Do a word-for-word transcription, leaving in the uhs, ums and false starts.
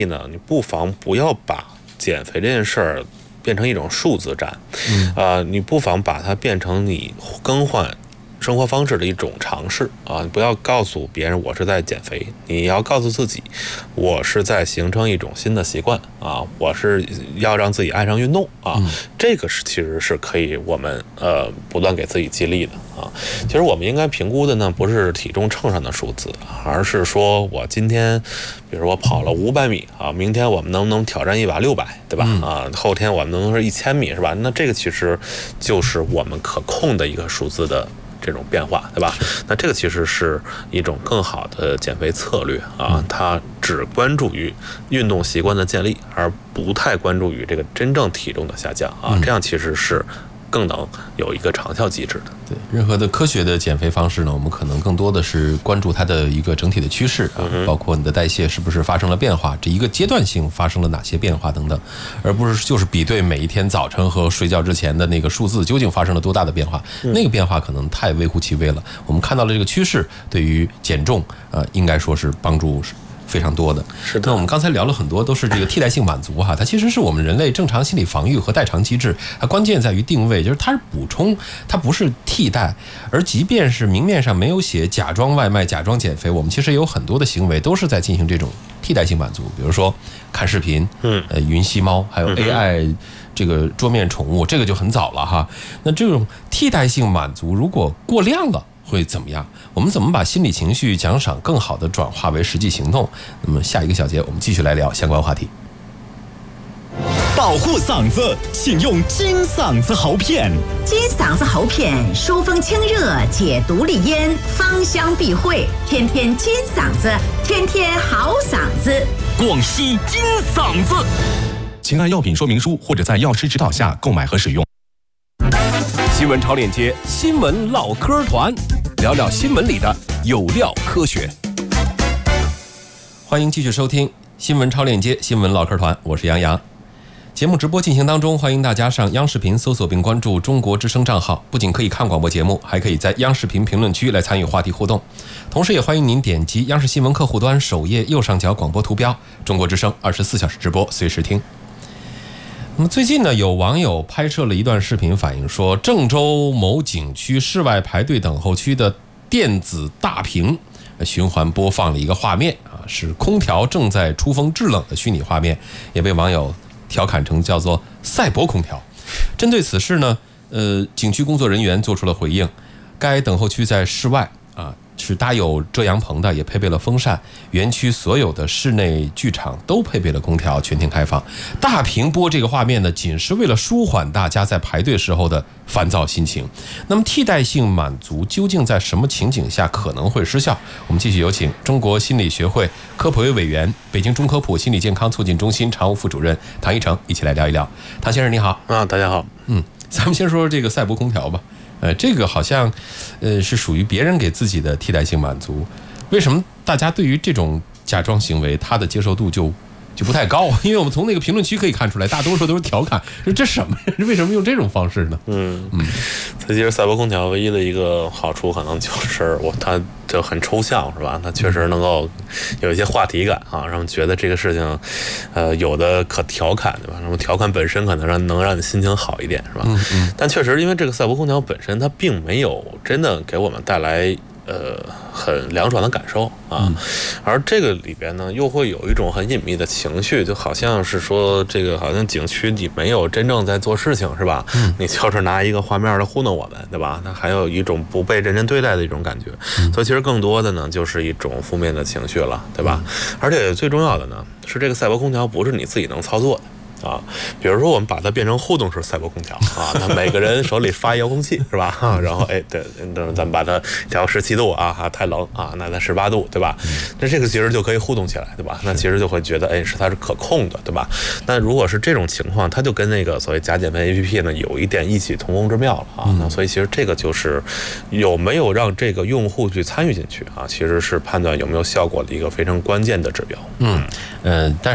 呢，你不妨不要把减肥这件事儿变成一种数字战，嗯，呃，你不妨把它变成你更换生活方式的一种尝试啊！不要告诉别人我是在减肥，你要告诉自己，我是在形成一种新的习惯啊！我是要让自己爱上运动啊！嗯、这个是其实是可以我们呃不断给自己激励的啊！其实我们应该评估的呢，不是体重秤上的数字，而是说我今天，比如我跑了五百米啊，明天我们能不能挑战一把六百，对吧？嗯、啊，后天我们能不能是一千米，是吧？那这个其实就是我们可控的一个数字的这种变化，对吧？那这个其实是一种更好的减肥策略啊，它只关注于运动习惯的建立，而不太关注于这个真正体重的下降啊，这样其实是更能有一个长效机制的。 对，任何的科学的减肥方式呢，我们可能更多的是关注它的一个整体的趋势啊，包括你的代谢是不是发生了变化，这一个阶段性发生了哪些变化等等，而不是就是比对每一天早晨和睡觉之前的那个数字究竟发生了多大的变化，那个变化可能太微乎其微了。我们看到了这个趋势，对于减重呃，应该说是帮助非常多的。 是的。 那我们刚才聊了很多，都是这个替代性满足哈，它其实是我们人类正常心理防御和代偿机制，它关键在于定位，就是它是补充，它不是替代。而即便是明面上没有写假装外卖、假装减肥，我们其实有很多的行为都是在进行这种替代性满足，比如说看视频，嗯，呃，云吸猫，还有 A I 这个桌面宠物，这个就很早了哈。那这种替代性满足如果过量了，会怎么样？我们怎么把心理情绪奖赏更好的转化为实际行动？那么下一个小节我们继续来聊相关话题。 保护嗓子，请用金嗓子喉片。 金嗓子喉片疏风清热，解毒利咽，芳香避秽，天天金嗓子，天天好嗓子。 广西金嗓子， 请按药品说明书或者在药师指导下购买和使用。 新闻超链接，新闻唠嗑团，聊聊新闻里的有料科学。 欢迎继续收听新闻超链接，新闻唠嗑团，我是杨洋。节目直播进行当中，欢迎大家上央视频搜索并关注中国之声账号，不仅可以看广播节目，还可以在央视频评论区来参与话题互动。同时也欢迎您点击央视新闻客户端首页右上角广播图标，中国之声二十四小时直播，随时听。那么最近呢，有网友拍摄了一段视频，反映说郑州某景区室外排队等候区的电子大屏循环播放了一个画面啊，是空调正在出风制冷的虚拟画面，也被网友调侃成叫做赛博空调。针对此事呢，呃，景区工作人员做出了回应，该等候区在室外啊，是搭有遮阳棚的，也配备了风扇。园区所有的室内剧场都配备了空调，全天开放。大屏播这个画面呢，仅是为了舒缓大家在排队时候的烦躁心情。那么替代性满足究竟在什么情景下可能会失效？我们继续有请中国心理学会科普委委员、北京中科普心理健康促进中心常务副主任唐一成一起来聊一聊。唐先生你好。 啊，大家好。 嗯，咱们先说说这个赛博空调吧。呃，这个好像，呃，是属于别人给自己的替代性满足。为什么大家对于这种假装行为，他的接受度就就不太高？因为我们从那个评论区可以看出来，大多数都是调侃，说这什么？为什么用这种方式呢？ 嗯嗯，其实赛博空调唯一的一个好处，可能就是我它就很抽象，是吧？它确实能够有一些话题感啊，让人觉得这个事情，呃，有的可调侃，对吧？那么调侃本身可能让能让你心情好一点，是吧？嗯嗯。但确实，因为这个赛博空调本身，它并没有真的给我们带来呃很凉爽的感受啊，嗯、而这个里边呢，又会有一种很隐秘的情绪，就好像是说这个好像景区你没有真正在做事情，是吧？嗯，你就是拿一个画面来糊弄我们，对吧？它还有一种不被认真对待的一种感觉，嗯、所以其实更多的呢，就是一种负面的情绪了，对吧？嗯、而且最重要的呢，是这个赛博空调不是你自己能操作的。啊，比如说我们把它变成互动式赛博空调啊，那每个人手里发遥控器是吧？啊，然后哎，对，咱们把它调十七度啊，哈，太冷啊，那咱十八度，对吧？那这个其实就可以互动起来，对吧？那其实就会觉得哎，是它是可控的，对吧？那如果是这种情况，它就跟那个所谓假减肥 A P P 呢有一点异曲同工之妙了啊。那所以其实这个就是有没有让这个用户去参与进去啊，其实是判断有没有效果的一个非常关键的指标。 嗯，呃，但